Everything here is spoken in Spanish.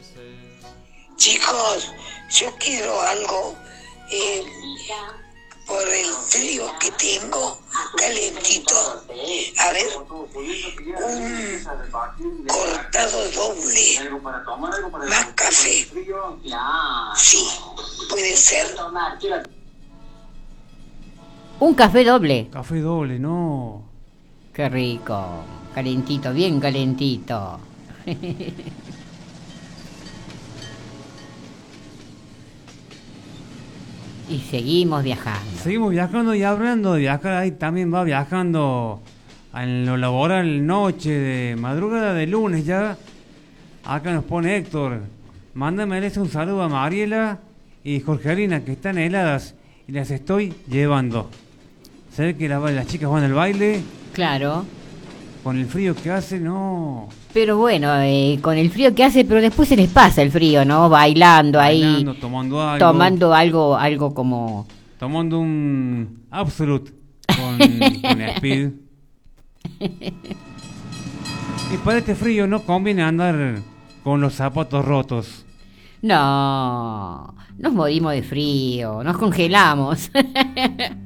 Chicos, yo quiero algo por el frío que tengo, calentito. A ver, un cortado doble, más café. Sí, puede ser. Un café doble. Café doble, no. Qué rico. Calentito, bien calentito. Y seguimos viajando. Seguimos viajando y hablando de viajar. Ahí también va viajando en lo laboral, noche, de madrugada de lunes ya. Acá nos pone Héctor. Mándame un saludo a Mariela y Jorgelina, que están heladas y las estoy llevando. Se ve que las chicas van al baile. Claro. Con el frío que hace, no. Pero bueno, con el frío que hace, pero después se les pasa el frío, ¿no? Bailando ahí. Tomando algo como... Tomando un Absolute con Speed. Y para este frío no conviene andar con los zapatos rotos. No, nos morimos de frío, nos congelamos.